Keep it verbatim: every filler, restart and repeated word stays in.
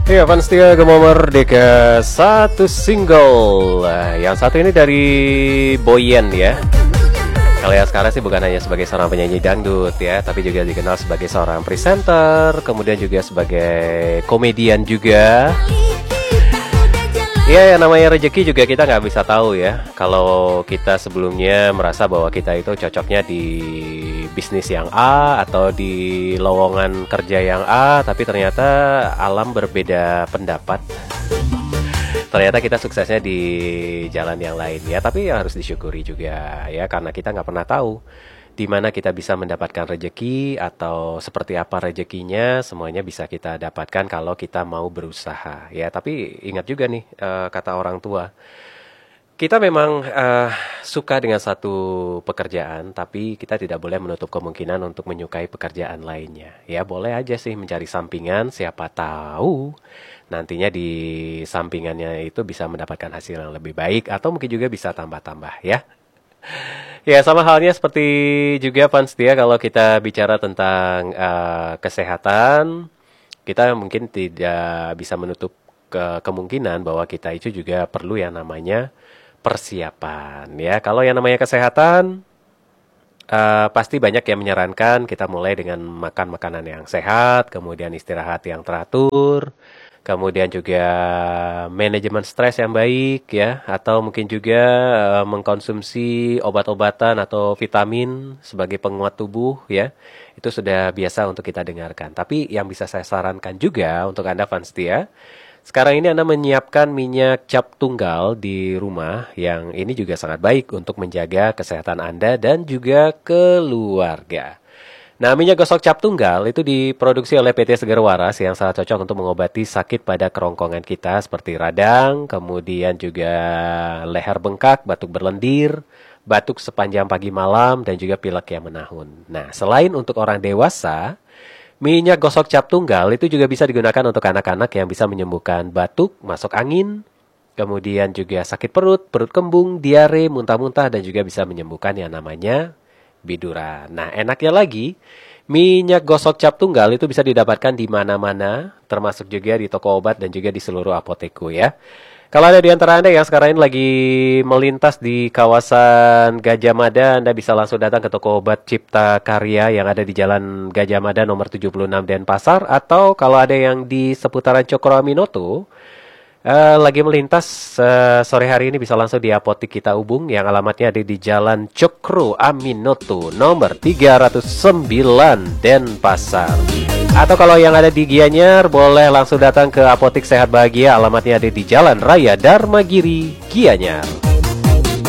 Iya, fans setia Gema Merdeka, satu single. Nah, yang satu ini dari Boyen ya. Kalau yang sekarang sih bukan hanya sebagai seorang penyanyi dangdut ya, tapi juga dikenal sebagai seorang presenter, kemudian juga sebagai komedian juga. Iya, yang namanya rezeki juga kita nggak bisa tahu ya. Kalau kita sebelumnya merasa bahwa kita itu cocoknya di bisnis yang A atau di lowongan kerja yang A, tapi ternyata alam berbeda pendapat. Ternyata kita suksesnya di jalan yang lain ya, tapi harus disyukuri juga ya, karena kita nggak pernah tahu di mana kita bisa mendapatkan rejeki atau seperti apa rejekinya. Semuanya bisa kita dapatkan kalau kita mau berusaha ya. Tapi ingat juga nih, uh, kata orang tua, kita memang uh, suka dengan satu pekerjaan, tapi kita tidak boleh menutup kemungkinan untuk menyukai pekerjaan lainnya ya. Boleh aja sih mencari sampingan, siapa tahu nantinya di sampingannya itu bisa mendapatkan hasil yang lebih baik, atau mungkin juga bisa tambah-tambah ya. Ya, sama halnya seperti juga fans dia, kalau kita bicara tentang uh, kesehatan, kita mungkin tidak bisa menutup ke kemungkinan bahwa kita itu juga perlu yang namanya persiapan ya. Kalau yang namanya kesehatan, uh, pasti banyak yang menyarankan kita mulai dengan makan makanan yang sehat, kemudian istirahat yang teratur, kemudian juga manajemen stres yang baik ya, atau mungkin juga uh, mengkonsumsi obat-obatan atau vitamin sebagai penguat tubuh ya. Itu sudah biasa untuk kita dengarkan. Tapi yang bisa saya sarankan juga untuk Anda fans setia, sekarang ini Anda menyiapkan minyak cap tunggal di rumah, yang ini juga sangat baik untuk menjaga kesehatan Anda dan juga keluarga. Nah, minyak gosok cap tunggal itu diproduksi oleh P T Segar Waras yang sangat cocok untuk mengobati sakit pada kerongkongan kita seperti radang, kemudian juga leher bengkak, batuk berlendir, batuk sepanjang pagi malam, dan juga pilek yang menahun. Nah, selain untuk orang dewasa, minyak gosok cap tunggal itu juga bisa digunakan untuk anak-anak yang bisa menyembuhkan batuk, masuk angin, kemudian juga sakit perut, perut kembung, diare, muntah-muntah, dan juga bisa menyembuhkan yang namanya biduran. Nah, enaknya lagi, minyak gosok cap tunggal itu bisa didapatkan di mana-mana, termasuk juga di toko obat dan juga di seluruh apoteku ya. Kalau ada di antara Anda yang sekarang ini lagi melintas di kawasan Gajah Mada, Anda bisa langsung datang ke toko obat Cipta Karya yang ada di Jalan Gajah Mada nomor tujuh puluh enam Denpasar, atau kalau ada yang di seputaran Cokro Aminoto, Uh, lagi melintas uh, sore hari ini bisa langsung di apotik kita Ubung yang alamatnya ada di Jalan Cokro Aminoto nomor tiga ratus sembilan Denpasar. Atau kalau yang ada di Gianyar, boleh langsung datang ke apotik Sehat Bahagia, alamatnya ada di Jalan Raya Dharmagiri, Gianyar.